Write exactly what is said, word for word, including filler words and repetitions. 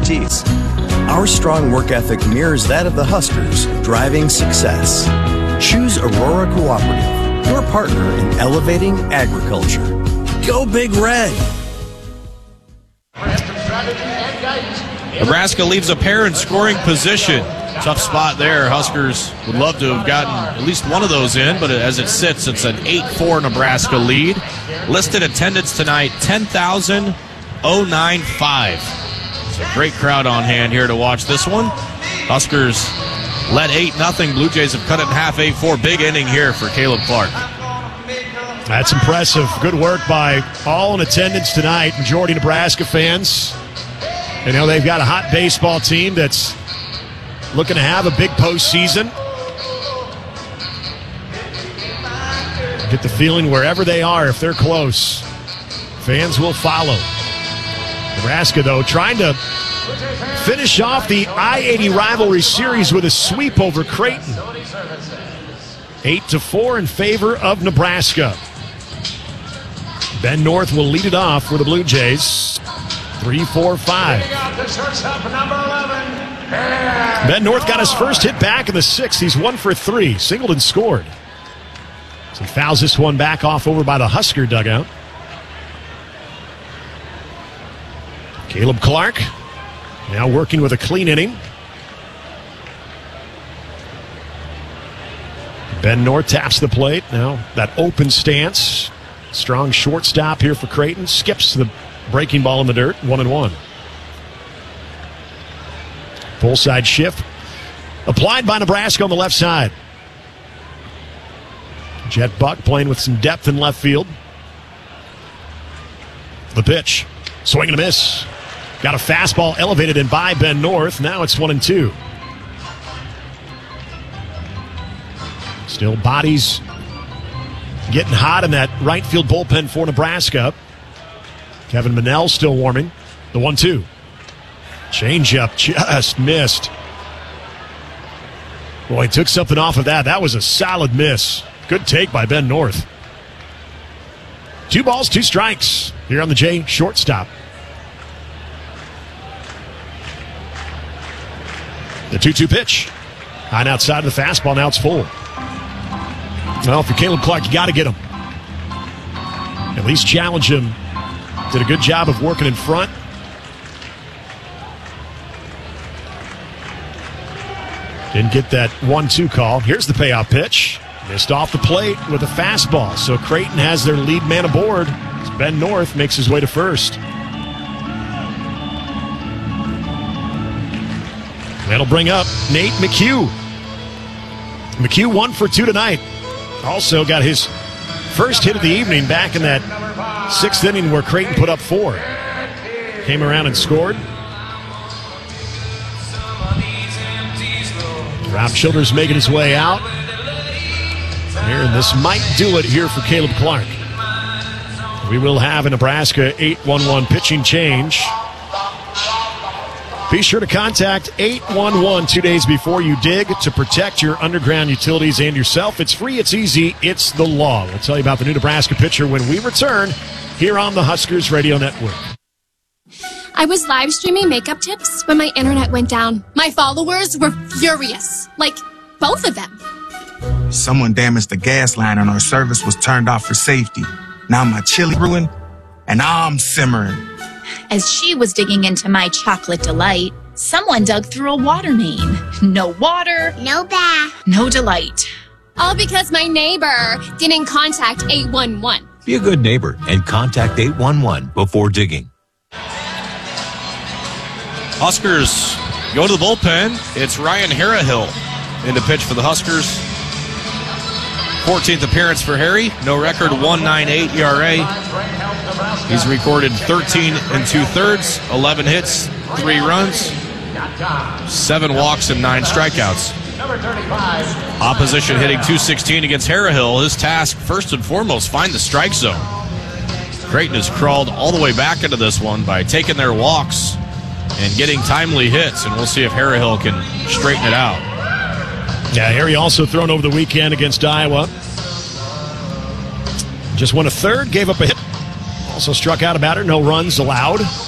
expertise. Our strong work ethic mirrors that of the Huskers, driving success. Choose Aurora Cooperative, your partner in elevating agriculture. Go Big Red! Nebraska leaves a pair in scoring position. Tough spot there. Huskers would love to have gotten at least one of those in, but as it sits, it's an eight four Nebraska lead. Listed attendance tonight, ten thousand ninety-five. It's a great crowd on hand here to watch this one. Huskers led eight nothing. Blue Jays have cut it in half, eight four. Big inning here for Caleb Clark. That's impressive. Good work by all in attendance tonight. Majority Nebraska fans. You know, they've got a hot baseball team that's looking to have a big postseason. Get the feeling wherever they are, if they're close, fans will follow. Nebraska, though, trying to finish off the I eighty rivalry series with a sweep over Creighton. eight to four in favor of Nebraska. Ben North will lead it off for the Blue Jays. three four five. Ben North got his first hit back in the sixth. He's one for three. Singled and scored. So he fouls this one back off over by the Husker dugout. Caleb Clark now working with a clean inning. Ben North taps the plate. Now that open stance. Strong shortstop here for Creighton. Skips the breaking ball in the dirt. One and one. Full side shift applied by Nebraska on the left side. Jet Buck playing with some depth in left field. The pitch. Swing and a miss. Got a fastball elevated and by Ben North. Now it's one and two. Still bodies getting hot in that right field bullpen for Nebraska. Kevin Manell still warming. The one two. Changeup just missed. Boy, he took something off of that. That was a solid miss. Good take by Ben North. Two balls, two strikes here on the J shortstop. The two two pitch. High and outside of the fastball. Now it's full. Well, for Caleb Clark, you got to get him. At least challenge him. Did a good job of working in front. Didn't get that one two call. Here's the payoff pitch. Missed off the plate with a fastball. So Creighton has their lead man aboard. Ben North makes his way to first. That'll bring up Nate McHugh. McHugh one for two tonight. Also got his first hit of the evening back in that sixth inning where Creighton put up four. Came around and scored. Rob Childers making his way out. Here, and this might do it here for Caleb Clark. We will have a Nebraska eight one one pitching change. Be sure to contact eight one one two days before you dig to protect your underground utilities and yourself. It's free, it's easy, it's the law. We'll tell you about the new Nebraska pitcher when we return here on the Huskers Radio Network. I was live streaming makeup tips when my internet went down. My followers were furious. Like, both of them. Someone damaged the gas line and our service was turned off for safety. Now my chili ruined and I'm simmering. As she was digging into my chocolate delight, someone dug through a water main. No water. No bath. No delight. All because my neighbor didn't contact eight one one. Be a good neighbor and contact eight one one before digging. Huskers go to the bullpen. It's Ryan Harrahill in the pitch for the Huskers. fourteenth appearance for Harry. No record, one point nine eight E R A. He's recorded thirteen and two-thirds, eleven hits, three runs, seven walks, and nine strikeouts. Opposition hitting two sixteen against Harrahill. His task, first and foremost, find the strike zone. Creighton has crawled all the way back into this one by taking their walks and getting timely hits, and we'll see if Harrahill can straighten it out. Yeah, Harry also thrown over the weekend against Iowa. Just won a third, gave up a hit. Also struck out a batter, no runs allowed.